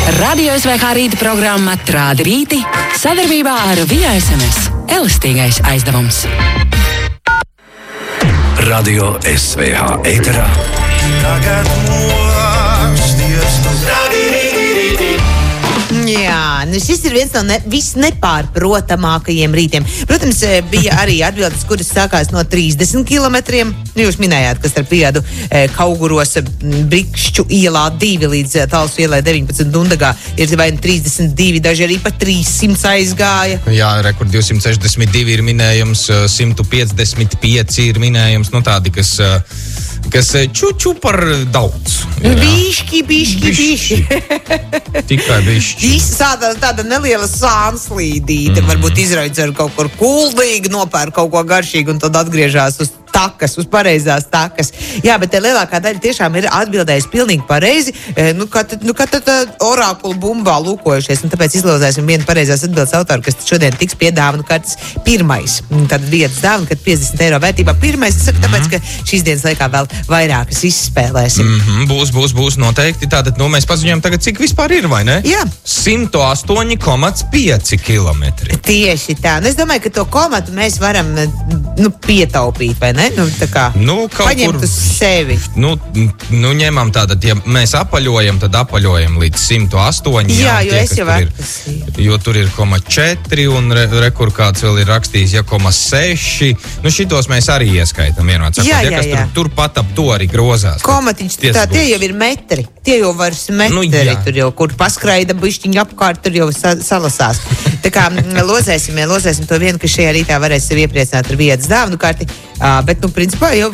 Radio SVH rīta programma Trādi rīti sadarbībā ar Via SMS. Elastīgais aizdevums. Radio SVH ēterā. Tagad mosties tu Trādi rīti. Jā, šis ir viens no visnepārprotamākajiem rītiem. Protams, bija arī atbildes, kuras sākās no 30 kilometriem. Jūs minējāt, ka starp iedu Kauguros Brikšķu ielā 2 līdz Talsu ielai 19 Dundagā ir vai 32, daži arī pa 300 aizgāja. Jā, rekord 262 ir minējums, 155 ir minējums, nu tādi, kas čuču par daudz. Bišķi. Tikai bišķi. Tāda neliela sānslīdīte, varbūt izrauc ar kaut kur kuldīgi, nopēr kaut ko garšīgu un tad atgriežās uz takas, uz pareizās takas. Jā, bet lielākā daļa tiešām ir atbildējusi pilnīgi pareizi. Kā tad orakula bumbā lūkojušies, un tāpēc izlozēsim vienu pareizās atbildes autoru, kas šodien tiks pie dāvanu kartes pirmais. Tad vietas dāvanu, kad 50 eiro vērtībā pirmais, es saku, tāpēc, ka šīs dienas laikā vēl vairākas izspēlēsim. Būs noteikti. Tātad, mēs paziņojam tagad, cik vispār ir, vai ne? Jā. 108,5 kilometri. Tieši tā. Un es domāju, ka to komatu mēs varam pietaupīt, vai ne? Tā kā paņemt uz sevi. Ņemam tātad, ja mēs apaļojam, tad apaļojam līdz 108. Jā, jo es jau jo tur ir 0,4 un rekur kāds vēl ir rakstījis, 0,6. Šitos mēs arī ieskaitam vienot. Kas tur pat ap to arī grozās. Komatiņš, tie jau ir metri. Tie jau vairs metri, tur jau, kur paskraida bišķiņu apkārt, tur jau salasās. Tā kā lozēsim to vienu, ka šajā rītā varēs sevi iepriecināt ar vietas dāvanu karti. Bet, principā jau